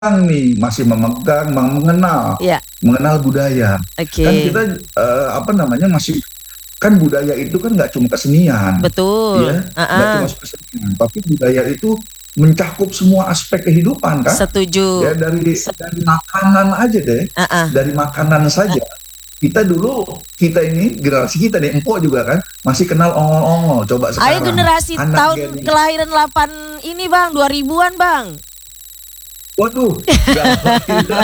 nih, masih mengenal Ya, budaya. Kan oke. kita masih kan budaya itu kan nggak cuma kesenian, Betul. ya, nggak cuma kesenian, tapi budaya itu mencakup semua aspek kehidupan kan, Setuju. ya dari makanan aja deh, Ah, dari makanan saja. Kita dulu, kita ini generasi kita nih, empok juga kan masih kenal ongol-ongol. Coba Ayo sekarang generasi anak tahun gen, kelahiran 8 ini Bang, 2000-an Bang. waduh, gawat.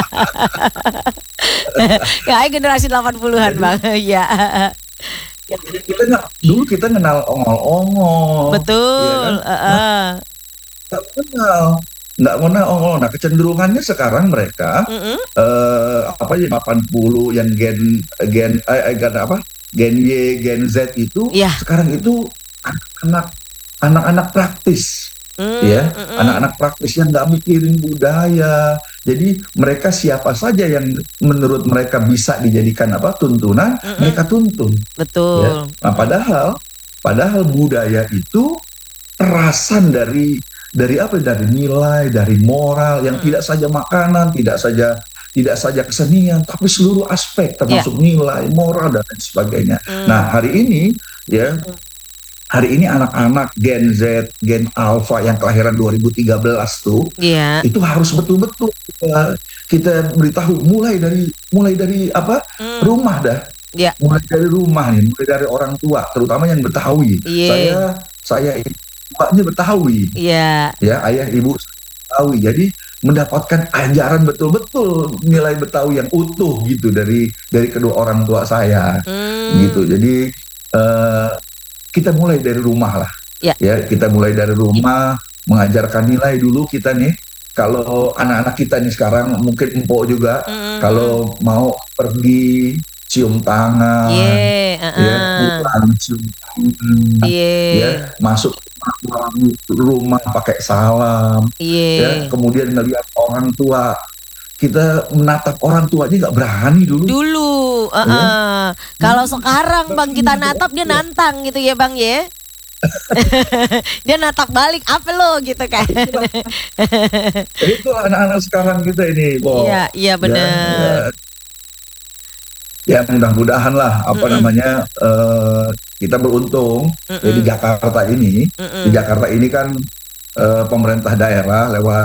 Ayo generasi 80-an Jadi Bang. Iya. kita nggak, dulu kita kenal ongol-ongol, ya kan? Betul. Nggak kenal, nggak kenal ongol. Nah, kecenderungannya sekarang mereka apa ya, 80 yang gen gen gen apa? Gen Y, Gen Z itu Iya. sekarang itu anak-anak anak-anak praktis, ya, anak-anak praktis yang nggak mikirin budaya. Jadi mereka siapa saja yang menurut mereka bisa dijadikan apa tuntunan, mereka tuntun, ya. Betul. Nah, padahal budaya itu perasan dari apa? Dari nilai, dari moral yang tidak saja makanan, tidak saja kesenian, tapi seluruh aspek Iya. termasuk nilai, moral dan lain sebagainya. Nah, Mm. hari ini, ya, hari ini anak-anak Gen Z, Gen Alpha yang kelahiran 2013 tuh, Iya. itu harus betul-betul kita beritahu mulai dari apa? Mm. Rumah dah. Iya. Mulai dari rumah nih, mulai dari orang tua, terutama yang Betawi. Iya. Saya bapaknya Betawi, Iya. ya, ayah ibu Betawi. Jadi mendapatkan ajaran betul-betul nilai Betawi yang utuh gitu dari kedua orang tua saya, Mm. gitu. Jadi eh, kita mulai dari rumah lah, Iya. ya, kita mulai dari rumah mengajarkan nilai dulu kita nih. Kalau anak-anak kita nih sekarang mungkin empok juga, Mm. kalau mau pergi cium tangan, Iya. ya, pulang cium tangan, ya, Iya. masuk rumah pakai salam, ya, Iya. kemudian ngelihat orang tua, kita menatap orang tua aja nggak berani dulu, Dulu, ya. kalau sekarang Bang kita natap dia nantang gitu ya Bang ya. Dia natap balik apa lo gitu kan. Itu anak-anak sekarang kita ini, Iya, Bo, iya ya, bener. ya mudah-mudahan lah apa Mm-mm, namanya, kita beruntung ya mm-mm, Di mm-mm. Jakarta ini kan pemerintah daerah lewat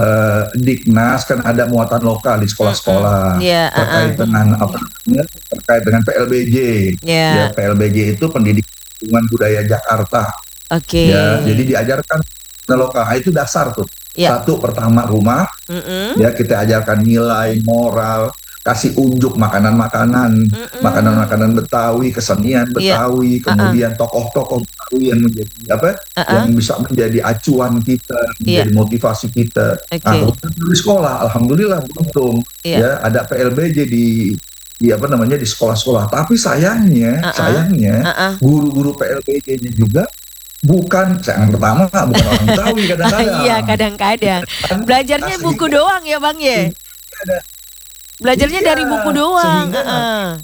Diknas kan ada muatan lokal di Mm-mm. sekolah-sekolah Iya, terkait dengan apa namanya, terkait dengan PLBJ, ya, Iya, PLBJ itu pendidikan lingkungan budaya Jakarta, oke. ya, jadi diajarkan ke lokal. Nah, itu dasar tuh. Iya, Satu, pertama rumah, mm-mm, ya, kita ajarkan nilai moral, kasih unjuk makanan-makanan, mm-mm. makanan-makanan Betawi, kesenian Iya, Betawi, uh-uh, kemudian tokoh-tokoh Betawi yang menjadi apa, uh-uh. yang bisa menjadi acuan kita, Iya, menjadi motivasi kita. Nah, oke. kemudian di sekolah, alhamdulillah beruntung, Iya, ya, ada PLBJ di apa namanya, di sekolah-sekolah. Tapi sayangnya, uh-uh, sayangnya uh-uh. guru-guru PLBJ-nya juga bukan, yang pertama bukan orang Betawi Iya, kadang-kadang, kadang-kadang. kan. Nah, Belajarnya buku sehingga doang ya Bang ya. ada, Belajarnya iya, dari buku doang. sehingga Uh-uh.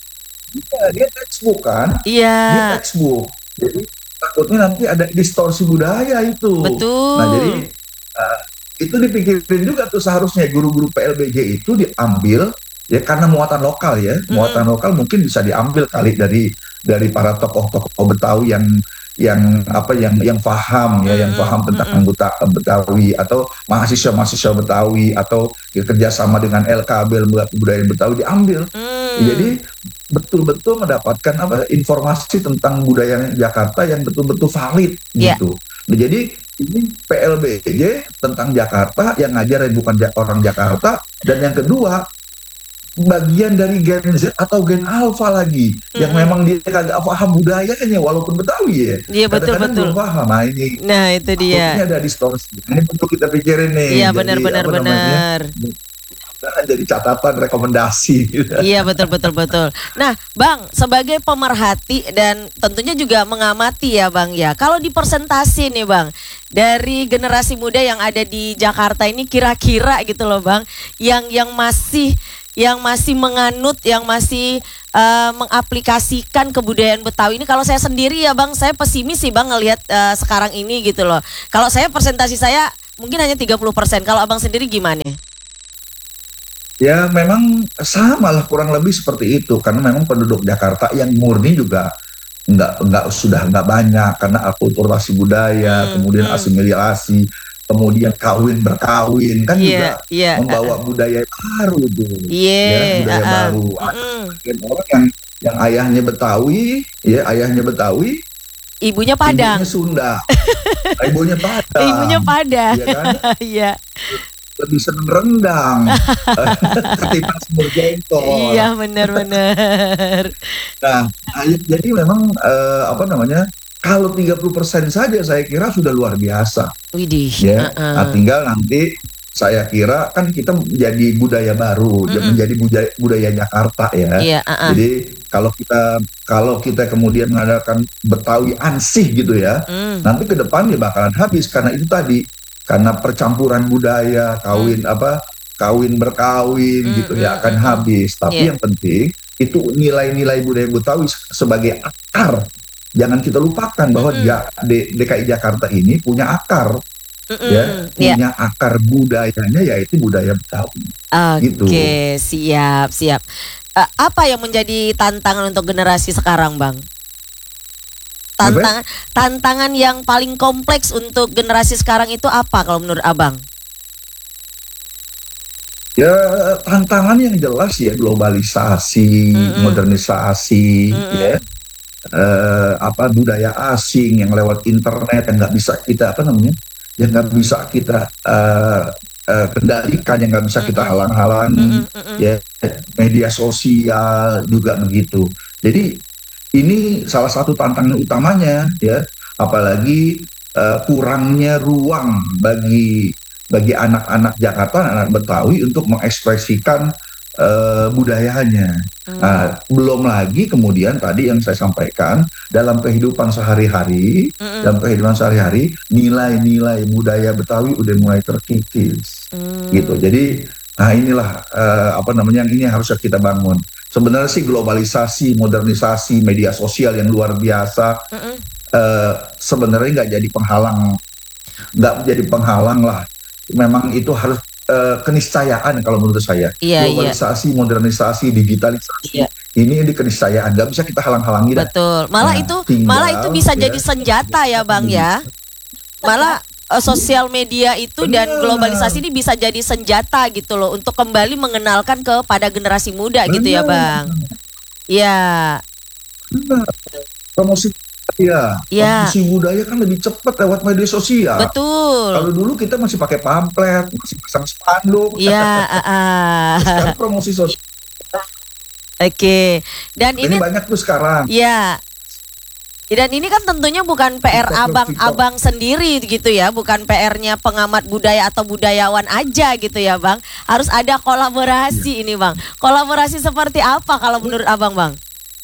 dia textbook kan, Iya, jadi takutnya nanti ada distorsi budaya itu. Nah, jadi betul. uh, itu dipikirin juga tuh, seharusnya guru-guru PLBJ itu diambil, ya, karena muatan lokal, ya, Mm-mm, muatan lokal mungkin bisa diambil kali dari para tokoh-tokoh Betawi yang apa, yang paham, ya, yang mm-mm, paham tentang mm-mm. anggota Betawi, atau mahasiswa-mahasiswa Betawi, atau kerjasama dengan LKB, Lembaga Kebudayaan Betawi, diambil. Mm. Jadi betul-betul mendapatkan apa, informasi tentang budaya Jakarta yang betul-betul valid Ya, gitu. Nah, jadi ini PLBJ tentang Jakarta yang ngajar yang bukan orang Jakarta, dan yang kedua bagian dari Gen Z atau Gen Alpha lagi yang mm-mm. memang dia kagak paham budayanya walaupun Betawi, ya, Iya betul kadang-kadang betul. belum paham. Nah, ini Nah itu dia. takutnya ada distorsi. Ini perlu kita pikirin nih. Iya Jadi benar-benar apa namanya? benar. Jadi catatan rekomendasi. Iya betul betul betul. Nah, Bang, sebagai pemerhati dan tentunya juga mengamati ya, Bang ya. Kalau di persentase nih, Bang, dari generasi muda yang ada di Jakarta ini kira-kira gitu loh, Bang, yang masih menganut, yang masih mengaplikasikan kebudayaan Betawi ini. Kalau saya sendiri ya, Bang, saya pesimis sih, Bang, ngelihat sekarang ini gitu loh. Kalau saya persentase saya mungkin hanya 30%. Kalau abang sendiri gimana? Ya memang sama lah kurang lebih seperti itu, karena memang penduduk Jakarta yang murni juga sudah nggak banyak, karena akulturasi budaya, kemudian asimilasi, kemudian kawin berkawin kan juga membawa budaya baru tuh, ya budaya baru. Ada orang yang ayahnya Betawi, ya ayahnya Betawi, ibunya Padang, ibunya Sunda, ibunya Padang, ibunya Padang, ya kan? Iya. Lebih seneng rendang ketimbang semur jengkol. Iya benar-benar. Nah, jadi memang apa namanya? Kalau 30% saja saya kira sudah luar biasa. Widih. Ya, nah, tinggal nanti saya kira kan kita menjadi budaya baru, menjadi budaya Jakarta ya. Iya, Jadi kalau kita kemudian mengadakan Betawi ansih gitu ya, nanti ke depan dia bakalan habis karena itu tadi, karena percampuran budaya, kawin berkawin gitu ya akan habis. Tapi yang penting itu nilai-nilai budaya Betawi sebagai akar. Jangan kita lupakan bahwa DKI Jakarta ini punya akar. Punya akar budayanya yaitu budaya Betawi. Oke, siap. Apa yang menjadi tantangan untuk generasi sekarang, Bang? Tantangan yang paling kompleks untuk generasi sekarang itu apa kalau menurut abang? Ya tantangan yang jelas ya globalisasi, modernisasi, ya budaya asing yang lewat internet yang nggak bisa kita kendalikan, yang nggak bisa kita halang-halangi, ya media sosial juga begitu. Jadi ini salah satu tantangan utamanya ya, apalagi kurangnya ruang bagi anak-anak Jakarta, anak Betawi untuk mengekspresikan budayanya. Nah, belum lagi kemudian tadi yang saya sampaikan dalam kehidupan sehari-hari, nilai-nilai budaya Betawi udah mulai terkikis, gitu. Jadi, nah inilah yang ini harus kita bangun. Sebenarnya sih globalisasi, modernisasi, media sosial yang luar biasa sebenarnya nggak jadi penghalang lah. Memang itu harus keniscayaan kalau menurut saya. Globalisasi, modernisasi, digitalisasi, ini keniscayaan, nggak bisa kita halang-halangi. Betul. Malah itu bisa jadi senjata ya Bang ya. Malah sosial media itu dan globalisasi ini bisa jadi senjata gitu loh untuk kembali mengenalkan kepada generasi muda gitu ya Bang. Iya. Promosi budaya kan lebih cepat lewat media sosial. Betul. Kalau dulu kita masih pakai pamflet, masih pasang spanduk. Iya. Sekarang promosi sosial. Oke. Dan ini banyak tuh sekarang. Iya. Dan ini kan tentunya bukan PR abang sendiri gitu ya, bukan PR-nya pengamat budaya atau budayawan aja gitu ya Bang. Harus ada kolaborasi ini Bang. Kolaborasi seperti apa kalau menurut abang Bang?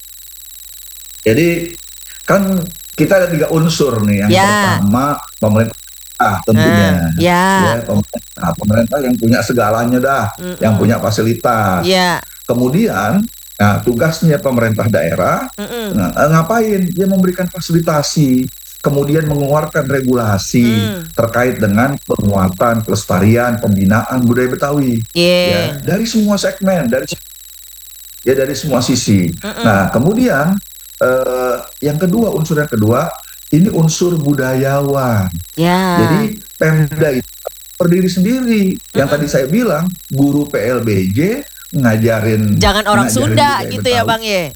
Jadi kan kita ada 3 unsur nih. Yang pertama pemerintah tentunya. Pemerintah yang punya segalanya dah, yang punya fasilitas. Kemudian tugasnya pemerintah daerah ngapain? Dia memberikan fasilitasi, kemudian mengeluarkan regulasi terkait dengan penguatan, pelestarian, pembinaan budaya Betawi. Ya, dari semua segmen, dari semua sisi. Nah, kemudian unsur yang kedua ini unsur budayawan. Jadi Pemda itu berdiri sendiri. Yang tadi saya bilang guru PLBJ ngajarin orang Sunda gitu Betawi. Ya Bang ya.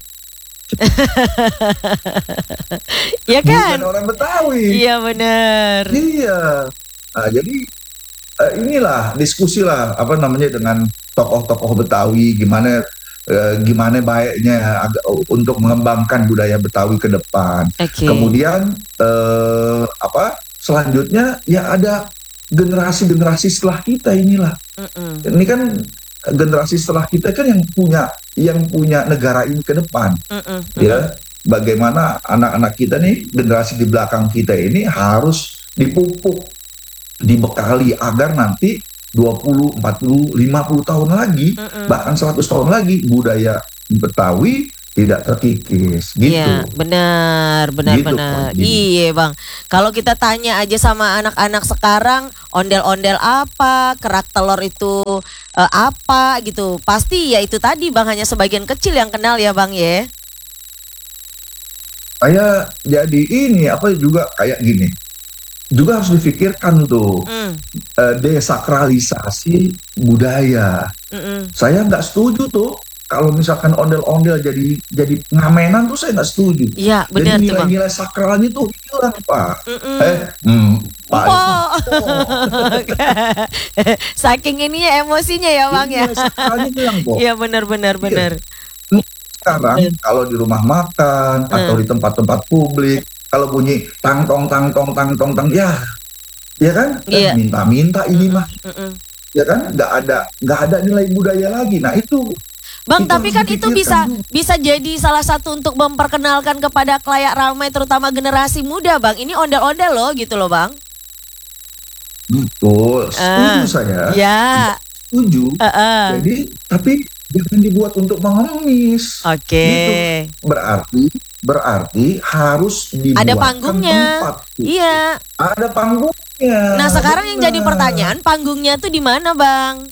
Iya kan? Bukan orang Betawi. Iya benar. Iya. Nah, jadi inilah diskusi lah dengan tokoh-tokoh Betawi gimana baiknya untuk mengembangkan budaya Betawi ke depan. Kemudian selanjutnya ya ada generasi setelah kita inilah. Ini kan generasi setelah kita kan yang punya negara ini ke depan. Ya, bagaimana anak-anak kita nih, generasi di belakang kita ini harus dipupuk, dibekali agar nanti 20, 40, 50 tahun lagi, bahkan 100 tahun lagi budaya Betawi tidak terkikis Iya, gitu. benar, benar, Gitu benar. Kak. Gini. Iya, Bang. Kalau kita tanya aja sama anak-anak sekarang, ondel-ondel apa, kerak telur itu apa gitu. Pasti ya itu tadi, Bang, hanya sebagian kecil yang kenal ya, Bang ya. Saya jadi ini apa juga kayak gini. Juga harus difikirkan tuh Mm, desakralisasi budaya. mm-mm. Saya nggak setuju tuh kalau misalkan ondel-ondel jadi ngamenan tuh saya nggak setuju. Iya, Jadi benar tuh, Bang. nilai-nilai sakralnya tuh hilang Pak. Mm-mm. Pak. Oh. Saking ininya emosinya ya, Bang ya. Nilai sakralnya hilang Pak. Iya, benar, benar, Iya. benar. Sekarang kalau di rumah makan atau di tempat-tempat publik, kalau bunyi tang tong tang tong tang tong tang, ya kan, Iya. minta-minta ini mah, Mm-mm. ya kan, nggak ada nilai budaya lagi. Nah itu Bang, tapi harus kan itu bisa dipikirkan. bisa jadi salah satu untuk memperkenalkan kepada khalayak ramai terutama generasi muda, Bang. Ini ondel-ondel loh gitu loh, Bang. Betul, setuju Ah, saya, ya. setuju. Heeh. Jadi tapi jangan dibuat untuk mengemis. Oke. Gitu. Berarti harus Ada dibuatkan panggungnya. tempat. Iya. Ada panggungnya. Nah, sekarang yang jadi benar. pertanyaan, panggungnya tuh di mana, Bang?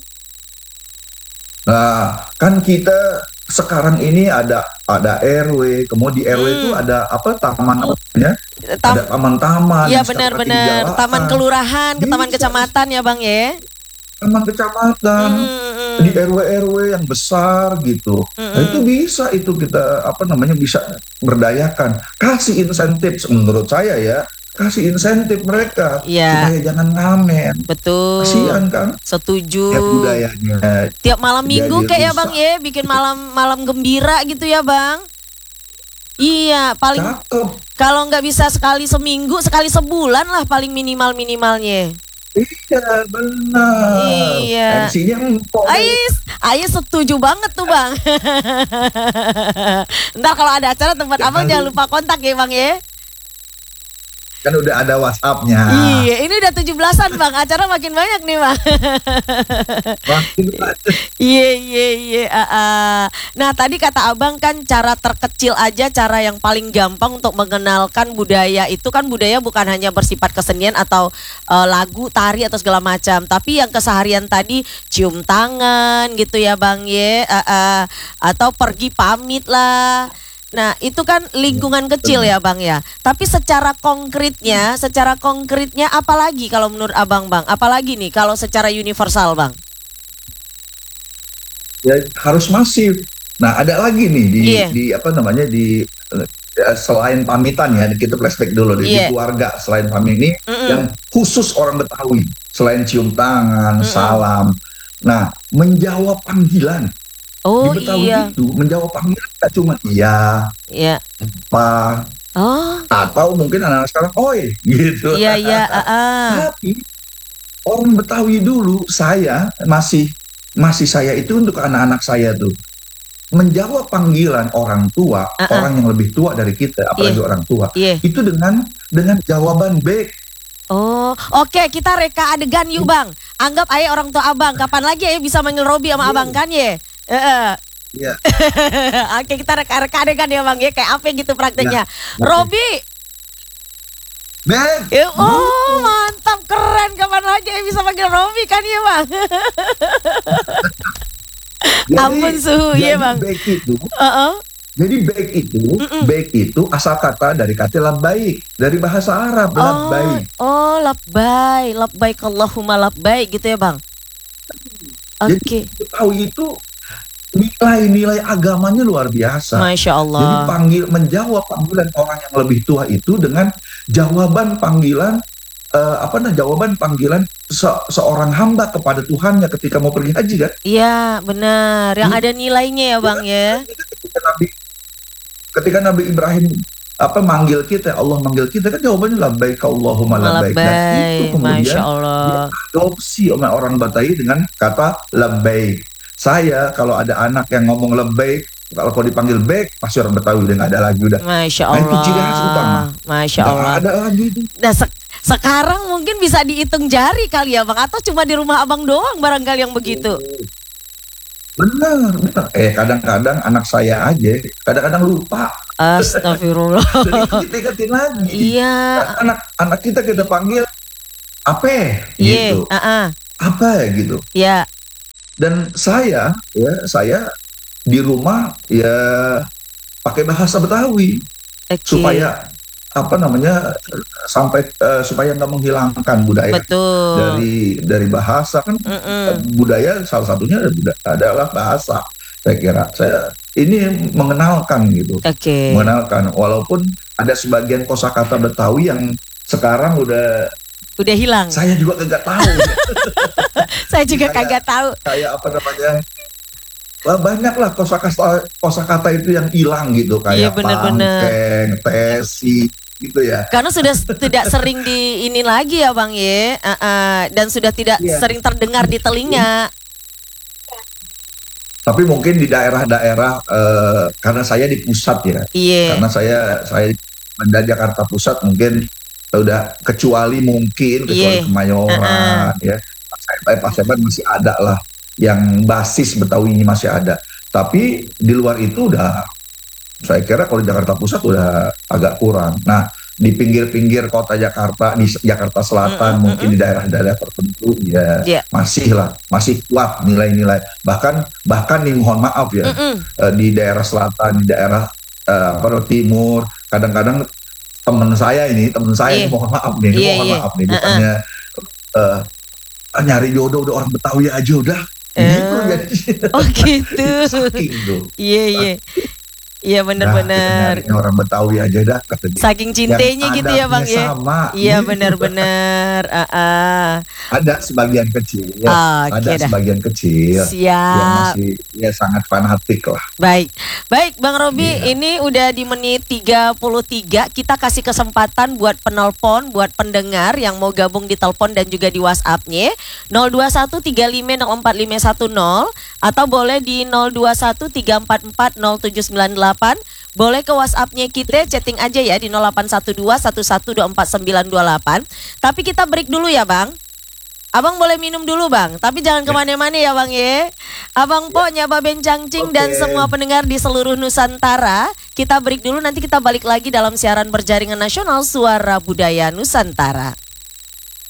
Nah, kan kita sekarang ini ada RW, kemudian di RW itu ada apa taman namanya? Tam Ada taman-taman Iya, yang setiap hari benar-benar. digalakkan. Taman kelurahan, ke taman Bisa. kecamatan ya, Bang ya. Taman kecamatan di Mm-mm. RW-RW yang besar gitu. Nah, itu Mm-mm. bisa itu kita apa namanya bisa berdayakan. Kasih insentif menurut saya ya, kasih insentif mereka Iya, supaya jangan ngamen. betul. Kasihan kan Setuju. ya budayanya. Tiap malam minggu Jadi kayak ya, rusak. Bang ya, bikin malam gembira gitu ya, Bang. Iya, paling Cakep. kalau nggak bisa sekali seminggu, sekali sebulan lah paling minimalnya. Iya benar. Iya. MC-nya empuk. Ais setuju banget tuh, Bang. Ntar kalau ada acara tempat abang jangan lupa kontak ya, Bang ya. Kan udah ada WhatsApp-nya. Iya, ini udah 17-an, Bang. Acara makin banyak nih, Bang. Makin banyak. Iya. Nah, tadi kata abang kan cara terkecil aja, cara yang paling gampang untuk mengenalkan budaya itu kan budaya bukan hanya bersifat kesenian atau lagu, tari atau segala macam, tapi yang keseharian tadi cium tangan gitu ya, Bang ye, atau pergi pamit lah. Nah, itu kan lingkungan kecil ya, Bang ya. Tapi secara konkretnya apalagi kalau menurut Abang, Bang? Apalagi nih kalau secara universal, Bang? Ya harus masif. Nah, ada lagi nih Iya. di apa namanya di selain pamitan ya, kita flashback dulu di Iya. keluarga selain pamit ini Mm-mm. yang khusus orang Betawi, selain cium tangan, salam. Nah, menjawab panggilan. Oh Di Betawi iya. itu menjawab panggilan gak cuma iya, Iya. Pak, Oh, atau mungkin anak-anak sekarang oi gitu. iya. Tapi orang Betawi dulu saya masih saya itu untuk anak-anak saya tuh menjawab panggilan orang tua, orang yang lebih tua dari kita, apalagi Iya. orang tua, Iya. itu dengan jawaban baik. Oh, oke, kita reka adegan yuk, Bang. Anggap aja orang tua Abang. Kapan lagi ya bisa manggil Robi sama Abang kan ya? Iya. Oke, kita reka adegan ya, Bang ya. Kayak apa gitu prakteknya? Oke. Robi. Baik. Oh, mantap, keren. Kapan lagi ya bisa manggil Robi kan ya, Bang? Ampun suhu, iya, Bang. Baik itu. Heeh. Jadi baik itu asal kata dari kata labbaik, dari bahasa Arab labbaik. Oh, labbaik Allahumma labbaik gitu ya, Bang. Oke. Jadi Betawi itu nilai-nilai agamanya luar biasa. Masya Allah. Jadi menjawab panggilan orang yang lebih tua itu dengan jawaban panggilan jawaban panggilan seorang hamba kepada Tuhannya ketika mau pergi haji kan? Iya, benar. Yang ada nilainya ya, Bang ya. Ketika Nabi Ibrahim manggil kita, Allah manggil kita kan jawabannya labbaik Allahumma labbaik. Dan itu kemudian Masya Allah. diadopsi oleh orang Betawi dengan kata labbaik. Saya kalau ada anak yang ngomong labbaik, kalau dipanggil baik pasti orang Betawi udah nggak ada lagi udah. Masya Nah, itu ciri khas utama. Allah. Masya Nggak Allah. ada lagi itu. Nah, sekarang mungkin bisa dihitung jari kali ya, Bang, atau cuma di rumah Abang doang barangkali yang begitu. benar, benar. Kadang-kadang anak saya aja, kadang-kadang lupa. Astagfirullah. Dan itu kita ingetin lagi. Iya. Anak kita panggil apa Iya, gitu. Apa gitu. Ya. Dan saya di rumah ya pakai bahasa Betawi supaya apa namanya supaya nggak menghilangkan budaya. Betul. Dari bahasa kan. Budaya salah satunya adalah bahasa. Saya kira ini mengenalkan gitu. Mengenalkan walaupun ada sebagian kosakata Betawi yang sekarang udah hilang. Saya juga kagak tahu. Saya juga kagak tahu. Kayak apa namanya? Banyak lah kosakata itu yang hilang gitu, kayak pangkeng, tesi gitu ya. Karena sudah tidak sering di ini lagi ya Bang ya, dan sudah tidak sering terdengar di telinga. Tapi mungkin di daerah-daerah karena saya di pusat ya, karena saya di Jakarta Pusat mungkin udah kecuali Kemayoran ya, Paseban masih ada lah yang basis Betawi ini masih ada. Tapi di luar itu udah, saya kira kalau di Jakarta Pusat udah agak kurang. Nah, di pinggir-pinggir kota Jakarta, di Jakarta Selatan, mungkin di daerah-daerah tertentu masih kuat nilai-nilai. Bahkan nih mohon maaf ya, di daerah selatan, di daerah timur, kadang-kadang teman saya ini mohon maaf nih, bukannya nyari jodoh udah orang Betawi aja udah. Gitu jadi. Oh gitu. Iya. Iya benar-benar. Orang Betawi aja dah katanya. Saking cintanya gitu ya Bang ya. Iya benar-benar. Ada sebagian kecil. Sebagian kecil. Siap. Yang masih sangat fanatik lah. Baik Bang Robi, ini udah di menit 33. Kita kasih kesempatan buat penelpon, buat pendengar yang mau gabung di telepon dan juga di WhatsApp-nya 0213504510 atau boleh di 0213440798. Boleh ke WhatsApp-nya kita, chatting aja ya di 081211249928. Tapi kita break dulu ya Bang. Abang boleh minum dulu Bang, tapi jangan kemana-mana ya Bang ya. Abang Po, Nyaba Bencangcing dan semua pendengar di seluruh Nusantara. Kita break dulu, nanti kita balik lagi dalam siaran berjaringan nasional Suara Budaya Nusantara.